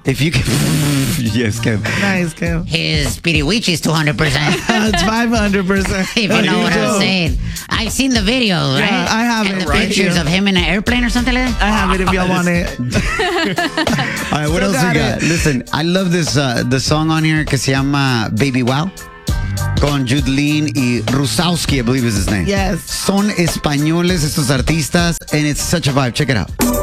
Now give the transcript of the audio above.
If you can, yes, Kev. Nice, Kev. His piriwichi's 200%. It's 500%. If you know what I'm saying. I've seen the video, right? Yeah, I have and it the right pictures here. of him in an airplane or something like that. I have it if y'all want it. All right, what Still else we got got? it. Listen, I love this the song on here que se llama Baby Wow. Con Jude Lean y Rusowski, I believe is his name. Yes. Son españoles estos artistas, and it's such a vibe. Check it out.